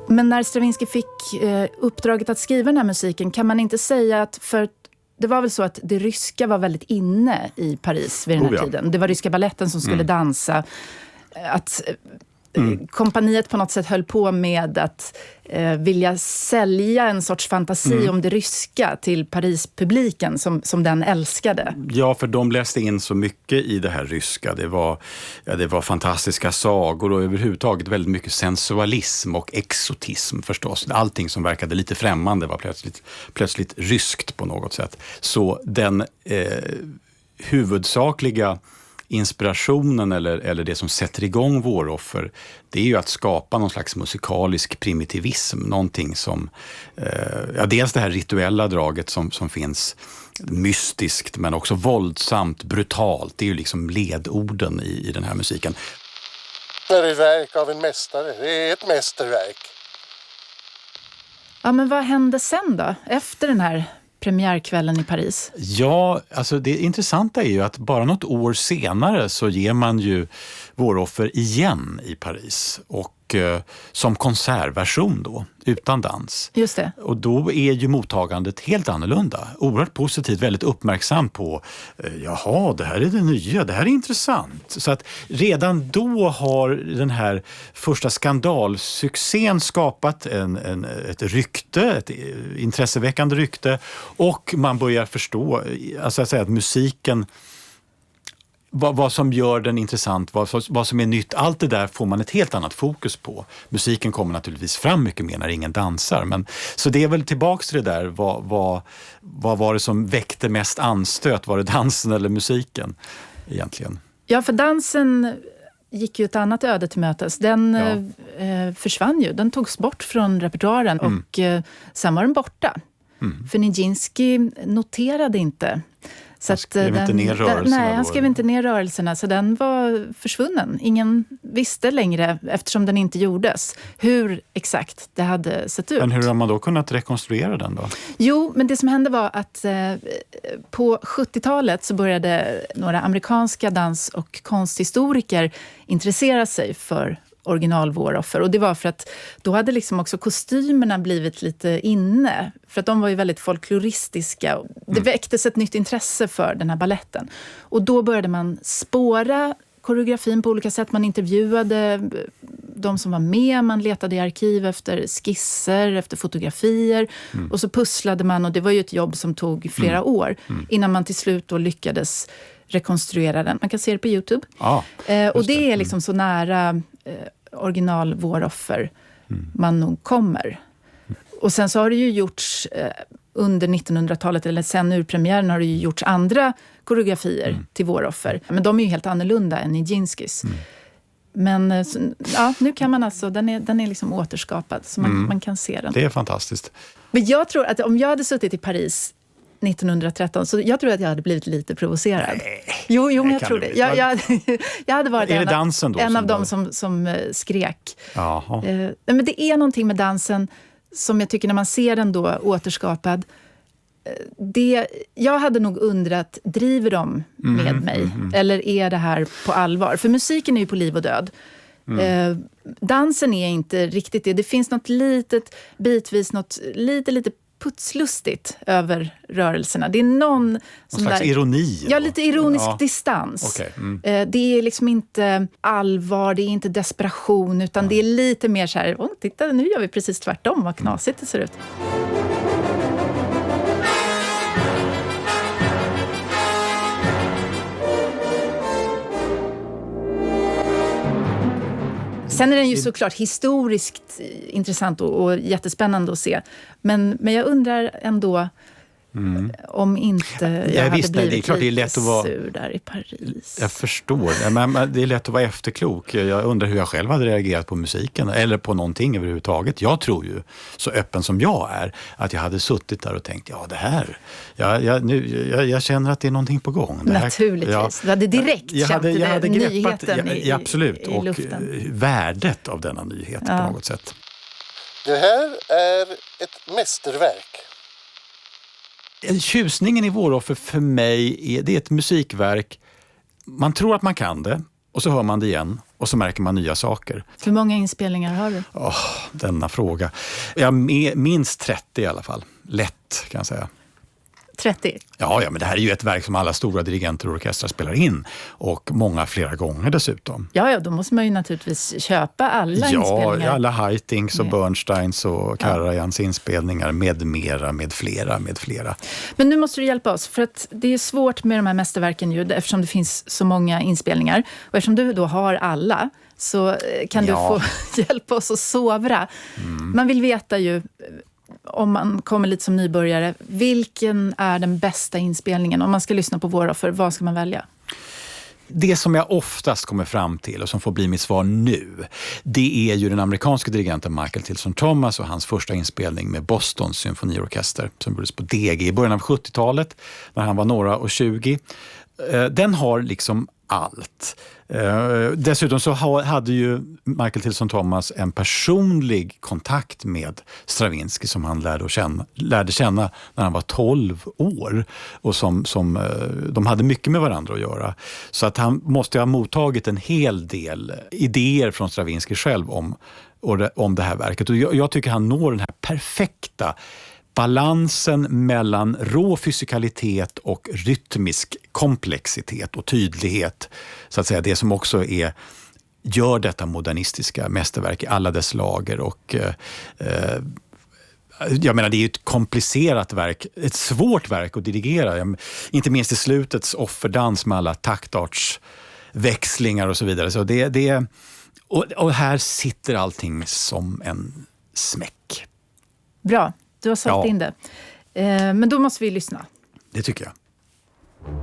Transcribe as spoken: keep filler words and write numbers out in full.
Men när Stravinsky fick eh, uppdraget att skriva den här musiken, kan man inte säga att, för det var väl så att det ryska var väldigt inne i Paris vid den här oh ja. tiden. Det var ryska balletten som skulle mm. dansa. Att mm. kompaniet på något sätt höll på med att eh, vilja sälja en sorts fantasi mm. om det ryska till Paris-publiken som, som den älskade. Ja, för de läste in så mycket i det här ryska. Det var, ja, det var fantastiska sagor och överhuvudtaget väldigt mycket sensualism och exotism förstås. Allting som verkade lite främmande var plötsligt, plötsligt ryskt på något sätt. Så den eh, huvudsakliga inspirationen eller, eller det som sätter igång Våroffer, det är ju att skapa någon slags musikalisk primitivism, någonting som eh, ja, dels det här rituella draget som, som finns, mystiskt men också våldsamt, brutalt, det är ju liksom ledorden i, i den här musiken. Det är ett verk av en mästare, det är ett mästerverk. Ja, men vad hände sen då, efter den här premiärkvällen i Paris? Ja, alltså det intressanta är ju att bara något år senare så ger man ju Våroffer igen i Paris och eh, som konsertversion då, utan dans. Just det. Och då är ju mottagandet helt annorlunda. Oerhört positivt, väldigt uppmärksam på eh, jaha, det här är det nya, det här är intressant. Så att redan då har den här första skandalsuccén skapat en, en, ett rykte, ett intresseväckande rykte, och man börjar förstå, alltså att säga att musiken, Vad, vad som gör den intressant, vad, vad som är nytt, allt det där får man ett helt annat fokus på. Musiken kommer naturligtvis fram mycket mer när ingen dansar. Men, så det är väl tillbaks till det där, vad, vad, vad var det som väckte mest anstöt? Var det dansen eller musiken egentligen? Ja, för dansen gick ju ett annat öde till mötes. Den ja. eh, försvann ju, den togs bort från repertoaren mm. och eh, sen var den borta. Mm. För Nijinsky noterade inte. Så han skrev den, inte ner rörelserna den, Nej, då, han skrev eller? inte ner rörelserna. Så den var försvunnen. Ingen visste längre, eftersom den inte gjordes, hur exakt det hade sett ut. Men hur har man då kunnat rekonstruera den då? Jo, men det som hände var att eh, på sjuttiotalet så började några amerikanska dans- och konsthistoriker intressera sig för original Våroffer. Och det var för att då hade liksom också kostymerna blivit lite inne. För att de var ju väldigt folkloristiska. Det mm. väcktes ett nytt intresse för den här balletten. Och då började man spåra koreografin på olika sätt. Man intervjuade de som var med. Man letade i arkiv efter skisser, efter fotografier. Mm. Och så pusslade man, och det var ju ett jobb som tog flera mm. år. Mm. Innan man till slut då lyckades rekonstruera den. Man kan se det på YouTube. Ah, eh, och det är liksom så nära eh, original Våroffer mm. man nog kommer. Mm. Och sen så har det ju gjorts eh, under nittonhundratalet, eller sen ur premiären har det ju gjorts andra koreografier mm. till Våroffer. Men de är ju helt annorlunda än Nijinskys. Mm. Men eh, så, ja, nu kan man alltså, den är, den är liksom återskapad så man, mm. man kan se den. Det är fantastiskt. Men jag tror att om jag hade suttit i Paris nittonhundratretton, så jag tror att jag hade blivit lite provocerad. Nej, jo, jo men jag tror det. det. Jag, jag, jag hade varit är en, det dansen då, en av som dem var... som, som skrek. Jaha. Eh, men det är någonting med dansen som jag tycker när man ser den då återskapad. Det, jag hade nog undrat, driver de med mm, mig? Mm, mm. Eller är det här på allvar? För musiken är ju på liv och död. Mm. Eh, dansen är inte riktigt det. Det finns något litet, bitvis något lite, lite putslustigt över rörelserna. Det är någon... Någon slags där, ironi? Ja, lite ironisk ja. distans. Okay. Mm. Eh, det är liksom inte allvar, det är inte desperation, utan mm. det är lite mer så här, åh, titta, nu gör vi precis tvärtom, vad knasigt det ser ut. Sen är den ju såklart historiskt intressant och, och jättespännande att se. Men, men jag undrar ändå mm. om inte jag ja, hade visst, blivit det är klart, lite det är lätt att vara, sur där i Paris. Jag förstår. Men det är lätt att vara efterklok. Jag undrar hur jag själv hade reagerat på musiken eller på någonting överhuvudtaget. Jag tror ju, så öppen som jag är, att jag hade suttit där och tänkt, ja det här, jag, jag, nu, jag, jag känner att det är någonting på gång. Det här, naturligtvis. Ja, du hade direkt jag hade, känt jag hade greppat, nyheten jag, i, absolut, i, i luften. Och värdet av denna nyhet ja. På något sätt. Det här är ett mästerverk. Tjusningen i Våroffer för mig är, det är ett musikverk. Man tror att man kan det och så hör man det igen Och så märker man nya saker. Hur många inspelningar har du? Åh, denna fråga. Ja, minst trettio i alla fall. Lätt kan jag säga. trettio? Ja, ja, men det här är ju ett verk som alla stora dirigenter och orkestrar spelar in. Och många flera gånger dessutom. Ja, ja, då måste man ju naturligtvis köpa alla ja, inspelningar. Ja, alla Haitings och med. Bernsteins och Karajans ja. inspelningar med mera, med flera, med flera. Men nu måste du hjälpa oss, för att det är svårt med de här mästerverken ju, eftersom det finns så många inspelningar. Och eftersom du då har alla, så kan ja. du få hjälpa oss att sovra. Mm. Man vill veta ju, om man kommer lite som nybörjare, vilken är den bästa inspelningen? Om man ska lyssna på War Offer, vad ska man välja? Det som jag oftast kommer fram till och som får bli mitt svar nu, det är ju den amerikanska dirigenten Michael Tilson Thomas och hans första inspelning med Bostons symfoniorkester som gjordes på D G i början av sjuttiotalet när han var några och tjugo. Den har liksom allt. Eh, dessutom så ha, hade ju Michael Tilson Thomas en personlig kontakt med Stravinsky som han lärde känna, lärde känna när han var tolv år och som, som eh, de hade mycket med varandra att göra. Så att han måste ha mottagit en hel del idéer från Stravinsky själv om, om det här verket. Och jag, jag tycker han når den här perfekta balansen mellan rå fysikalitet och rytmisk komplexitet och tydlighet, så att säga, det som också är gör detta modernistiska mästerverk i alla dess lager. Och eh, jag menar, det är ju ett komplicerat verk, ett svårt verk att dirigera, jag, inte minst i slutets offerdans med alla taktartsväxlingar och så vidare. Så det, det, och, och här sitter allting som en smäck. Bra. Du har sålt ja. in det. Eh, men då måste vi lyssna. Det tycker jag.